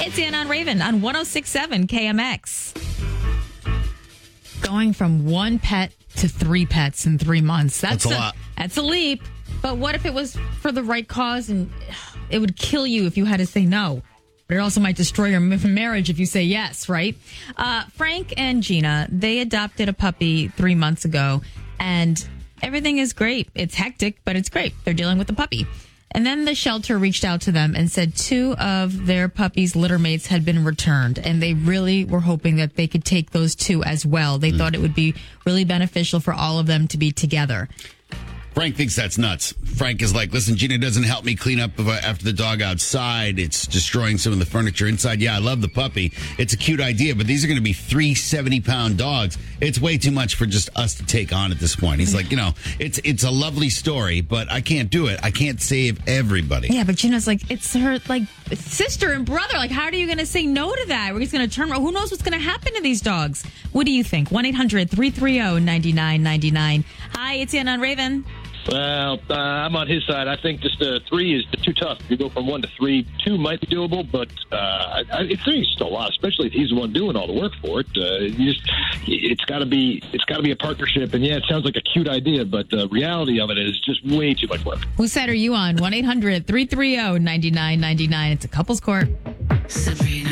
it's Ann on Raven on 106.7 KMX. Going from one pet to 3 pets in 3 months. That's a lot. That's a leap. But what if it was for the right cause and it would kill you if you had to say no? But it also might destroy your marriage if you say yes, right? Frank and Gina, they adopted a puppy 3 months ago, and everything is great. It's hectic, but it's great. They're dealing with the puppy. And then the shelter reached out to them and said 2 of their puppies' litter mates had been returned, and they really were hoping that they could take those 2 as well. They thought it would be really beneficial for all of them to be together. Frank thinks that's nuts. Frank is like, listen, Gina doesn't help me clean up after the dog outside. It's destroying some of the furniture inside. Yeah, I love the puppy. It's a cute idea, but these are going to be 3 70-pound dogs. It's way too much for just us to take on at this point. He's like, it's a lovely story, but I can't do it. I can't save everybody. Yeah, but Gina's like, it's her sister and brother. Like, how are you going to say no to that? We're just going to turn around. Who knows what's going to happen to these dogs? What do you think? 1-800-330-9999. Hi, it's Ann on Raven. Well, I'm on his side. I think just 3 is too tough. If you go from 1 to 3, 2 might be doable, but 3 is still a lot, especially if he's the one doing all the work for it. It's got to be a partnership. And yeah, it sounds like a cute idea, but the reality of it is just way too much work. Whose side are you on? 1-800-330-9999. It's a couples court. Sabrina.